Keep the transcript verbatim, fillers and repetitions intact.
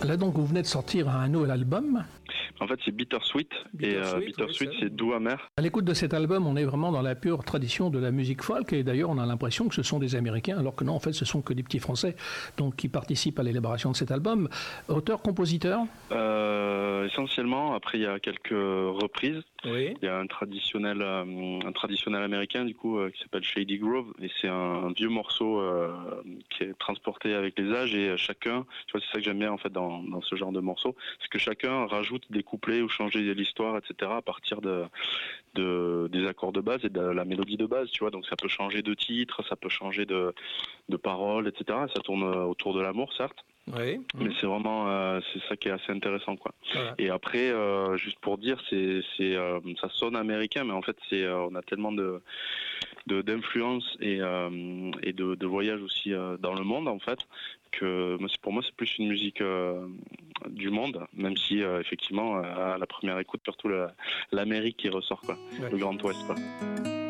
Là donc vous venez de sortir un nouvel album. En fait, c'est Bittersweet, et euh, Bittersweet, oui, c'est doux amer. À l'écoute de cet album, on est vraiment dans la pure tradition de la musique folk, et d'ailleurs, on a l'impression que ce sont des Américains, alors que non, en fait, ce sont que des petits Français, donc qui participent à l'élaboration de cet album. Auteur, compositeur euh, Essentiellement. Après, il y a quelques reprises. Oui. Il y a un traditionnel, euh, un traditionnel américain du coup euh, qui s'appelle Shady Grove, et c'est un, un vieux morceau euh, qui est transporté avec les âges, et chacun, tu vois, c'est ça que j'aime bien en fait dans, dans ce genre de morceau, c'est que chacun rajoute des couplets ou changer l'histoire, et cetera à partir de, de des accords de base et de la mélodie de base, tu vois. Donc ça peut changer de titre, ça peut changer de, de paroles, et cetera. Ça tourne autour de l'amour, certes. Oui. Mais c'est vraiment euh, c'est ça qui est assez intéressant, quoi. Voilà. Et après euh, juste pour dire, c'est c'est euh, ça sonne américain, mais en fait c'est euh, on a tellement de de d'influence et euh, et de, de voyages aussi euh, dans le monde en fait, que moi, pour moi c'est plus une musique euh, du monde, même si euh, effectivement à la première écoute surtout la, l'Amérique qui ressort, quoi. Ouais. Le Grand Ouest, quoi.